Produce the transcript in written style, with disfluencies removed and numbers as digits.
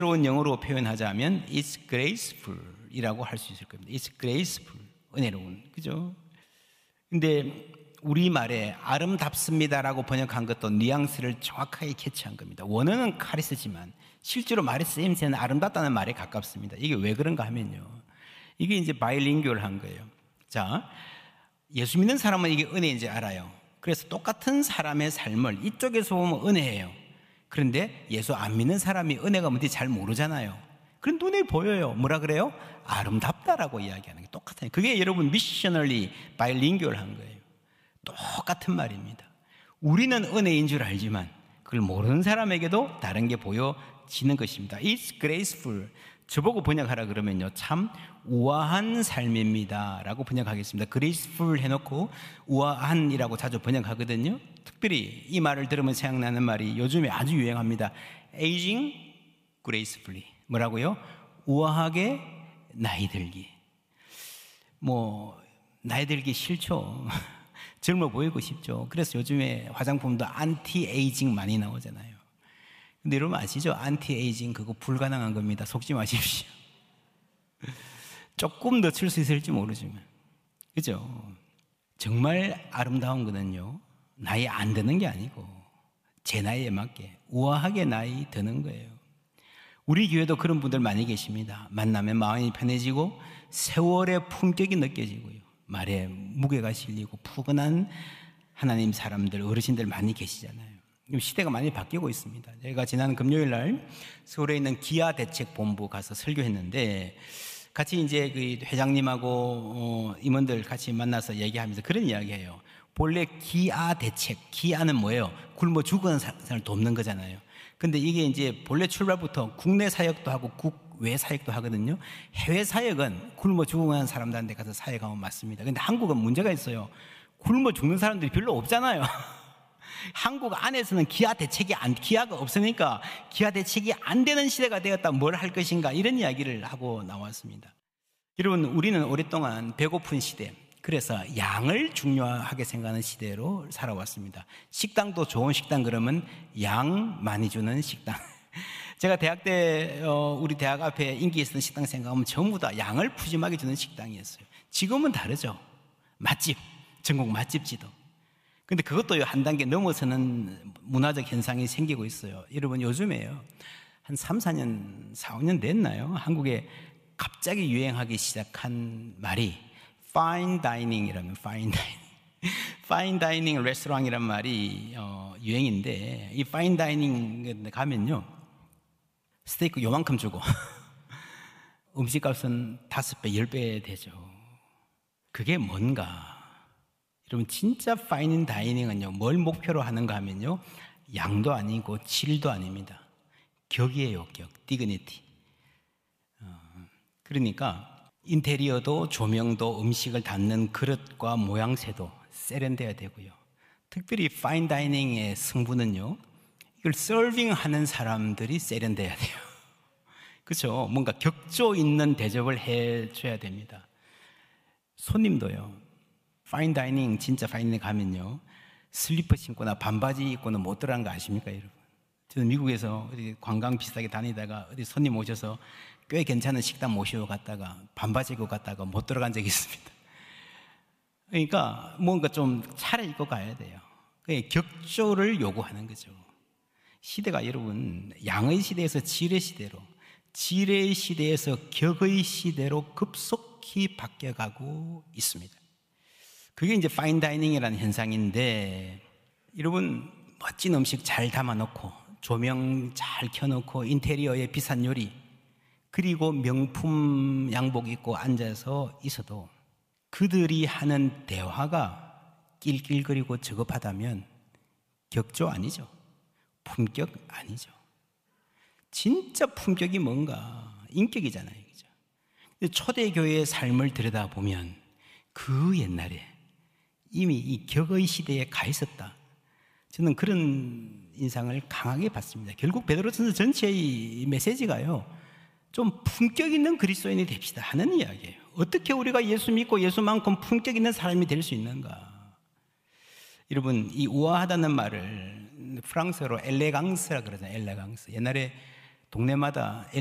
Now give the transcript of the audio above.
새로운 영어로 표현하자면 It's graceful 이라고 할 수 있을 겁니다. It's graceful, 은혜로운, 그죠? 근데 우리말에 아름답습니다라고 번역한 것도 뉘앙스를 정확하게 캐치한 겁니다. 원어는 카리스지만 실제로 말의 쓰임새는 아름답다는 말에 가깝습니다. 이게 왜 그런가 하면요, 이게 이제 바이링구얼한 거예요. 자, 예수 믿는 사람은 이게 은혜인지 알아요. 그래서 똑같은 사람의 삶을 이쪽에서 보면 은혜예요. 그런데 예수 안 믿는 사람이 은혜가 뭔지 잘 모르잖아요. 그런 눈에 보여요. 뭐라 그래요? 아름답다라고 이야기하는 게 똑같아요. 그게 여러분 미셔널리 바이링구얼한 거예요. 똑같은 말입니다. 우리는 은혜인 줄 알지만 그걸 모르는 사람에게도 다른 게 보여지는 것입니다. It's graceful. 저보고 번역하라 그러면요, 참 우아한 삶입니다 라고 번역하겠습니다. graceful 해놓고 우아한이라고 자주 번역하거든요. 특별히 이 말을 들으면 생각나는 말이 요즘에 아주 유행합니다. aging gracefully. 뭐라고요? 우아하게 나이 들기. 나이 들기 싫죠. 젊어 보이고 싶죠. 그래서 요즘에 화장품도 안티에이징 많이 나오잖아요. 근데 여러분 아시죠? 안티에이징 그거 불가능한 겁니다. 속지 마십시오. 조금 늦출 수 있을지 모르지만, 그죠? 정말 아름다운 거는요, 나이 안 드는 게 아니고 제 나이에 맞게 우아하게 나이 드는 거예요. 우리 교회도 그런 분들 많이 계십니다. 만나면 마음이 편해지고 세월의 품격이 느껴지고요, 말에 무게가 실리고 푸근한 하나님 사람들, 어르신들 많이 계시잖아요. 시대가 많이 바뀌고 있습니다. 제가 지난 금요일 날 서울에 있는 기아대책본부 가서 설교했는데, 같이 이제 그 회장님하고 임원들 같이 만나서 얘기하면서 그런 이야기해요. 본래 기아대책, 기아는 뭐예요? 굶어 죽은 사람을 돕는 거잖아요. 근데 이게 이제 본래 출발부터 국내 사역도 하고 국외 사역도 하거든요. 해외 사역은 굶어 죽은 사람들한테 가서 사역하면 맞습니다. 근데 한국은 문제가 있어요. 굶어 죽는 사람들이 별로 없잖아요. 한국 안에서는 기아가 없으니까 기아 대책이 안 되는 시대가 되었다. 뭘 할 것인가, 이런 이야기를 하고 나왔습니다. 여러분, 우리는 오랫동안 배고픈 시대, 그래서 양을 중요하게 생각하는 시대로 살아왔습니다. 식당도 좋은 식당 그러면 양 많이 주는 식당. 제가 대학 때 우리 대학 앞에 인기 있었던 식당 생각하면 전부 다 양을 푸짐하게 주는 식당이었어요. 지금은 다르죠. 맛집, 전국 맛집 지도. 근데 그것도 한 단계 넘어서는 문화적 현상이 생기고 있어요. 여러분, 요즘에요, 한 3, 4년, 4, 5년 됐나요? 한국에 갑자기 유행하기 시작한 말이 fine dining이라면 fine dining. fine dining 레스토랑이란 말이 유행인데, 이 fine dining 가면요, 스테이크 요만큼 주고 음식값은 5배, 10배 되죠. 그게 뭔가? 여러분, 진짜 파인 다이닝은요, 뭘 목표로 하는가 하면요, 양도 아니고 질도 아닙니다. 격이에요, 격. 디그니티. 그러니까 인테리어도 조명도 음식을 담는 그릇과 모양새도 세련돼야 되고요. 특별히 파인 다이닝의 승부는요, 이걸 서빙하는 사람들이 세련돼야 돼요. 그렇죠? 뭔가 격조 있는 대접을 해줘야 됩니다. 손님도요, 파인 다이닝, 진짜 파인 다이닝 가면요, 슬리퍼 신거나 반바지 입고는 못 들어가는 거 아십니까, 여러분? 저는 미국에서 어디 관광 비슷하게 다니다가 어디 손님 오셔서 꽤 괜찮은 식당 모시고 갔다가 반바지 입고 갔다가 못 들어간 적이 있습니다. 그러니까 뭔가 좀 차려입고 가야 돼요. 그게 격조를 요구하는 거죠. 시대가 여러분, 양의 시대에서 질의 시대로, 질의 시대에서 격의 시대로 급속히 바뀌어가고 있습니다. 그게 이제 파인 다이닝이라는 현상인데, 여러분, 멋진 음식 잘 담아놓고 조명 잘 켜놓고 인테리어에 비싼 요리, 그리고 명품 양복 입고 앉아서 있어도 그들이 하는 대화가 낄낄거리고 저급하다면 격조 아니죠. 품격 아니죠. 진짜 품격이 뭔가? 인격이잖아요, 그죠? 초대교회의 삶을 들여다보면 그 옛날에 이미 이 격의 시대에 가 있었다. 저는 그런 인상을 강하게 받습니다. 결국 베드로전서 전체의 메시지가요, 좀 품격 있는 그리스도인이 됩시다 하는 이야기예요. 어떻게 우리가 예수 믿고 예수만큼 품격 있는 사람이 될 수 있는가? 여러분, 이 우아하다는 말을 프랑스어로 엘레강스라 그러잖아요. 엘레강스. 옛날에 동네마다